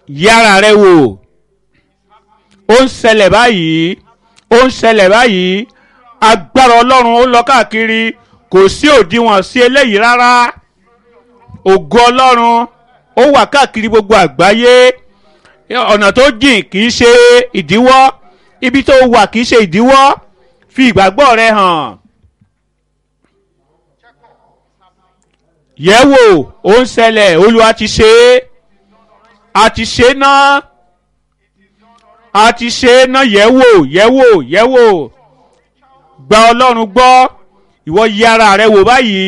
yára rẹ wò ó ń ṣẹlẹ̀ báyìí ó ń ṣẹlẹ̀ báyìí agbára ọlọ́run ó lọ káàkiri kò sí òdiwọ̀n sí eléyìí rárá ògo ọlọ́run ó wà káàkiri gbogbo àgbáyé ọ̀nà tó jìn kì í ṣe ìdíwọ́ ibi tó wà kì í ṣe ìdíwọ́ fi ìgbàgbọ́ rẹ hàn yẹ̀ wò ó ń ṣẹlẹ̀ olúwa ti ṣe é a ti ṣe é náà a ti ṣe é náà yẹ̀ wò yẹ̀ wò yẹ̀ wò gba ọlọ́run gbọ́ ìwọ yára rẹ wò báyìí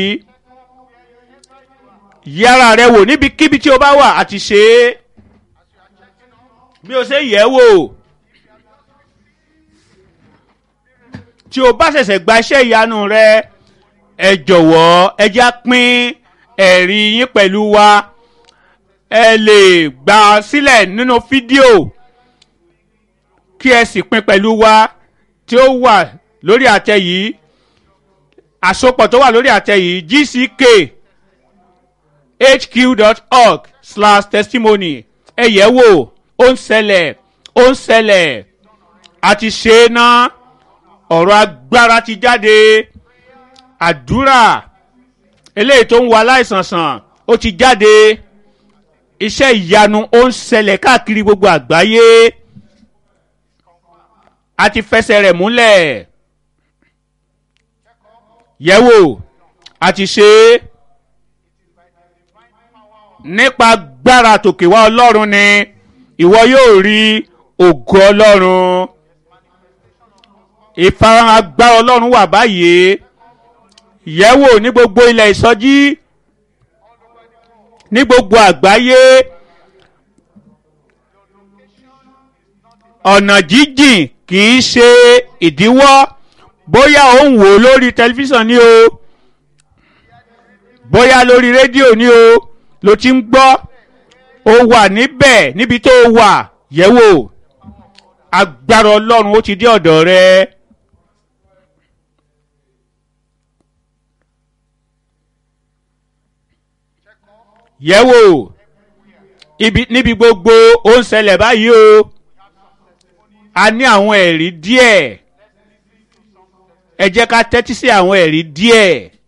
yára rẹ wò níbikíbi tí o bá wà a ti ṣe é bí o ṣe yẹ̀ wò tí o bá ṣẹ̀ṣẹ̀ gba iṣẹ́ ìyanu rẹ ẹ jọ̀wọ́ ẹ já pín ẹ̀rí yín pẹ̀lú wa ẹ lè gbà sílẹ̀ nínú fídíò kí ẹ sì pín pẹ̀lú wa tí ó wà lórí àtẹ yìí àsopọ̀ tó wà lórí àtẹ yìí gckhq.org/testimony ẹ yẹ̀ wò ó ń ṣẹlẹ̀ ó ń ṣẹlẹ̀ àti ṣe é ná ọ̀rọ̀ agbára ti jáde àdúrà eléyìí tó ń wo aláìsàn sàn ó ti jáde iṣẹ́ ìyanu ó ń ṣẹlẹ̀ káàkiri gbogbo àgbáyé a ti fẹsẹ̀ rẹ̀ múlẹ̀ yẹ̀ wò a ti ṣe é nípa agbára tòkè wá ọlọ́run ni ìwọ yóò rí ògo ọlọ́run ìfarahàn agbára ọlọ́run wà báyìí yẹ̀ wò ní gbogbo ilẹ̀ ìsọjí ní gbogbo àgbáyé ọ̀nà jíjìn kì í ṣe ìdíwọ́ bóyá ò ń wò lórí tẹlifíṣàn ni o bóyá lórí rédíò ni o ló ti ń gbọ́ o wà níbẹ̀ níbi tó o wà yẹ̀ wò agbára ọlọ́run ó ti dé ọ̀dọ̀ rẹ. yẹ̀ wò níbi gbogbo ó ń ṣẹlẹ̀ báyìí o a ní àwọn ẹ̀rí díẹ̀ ẹ jẹ́ ká tẹ́tí sí àwọn ẹ̀rí díẹ̀.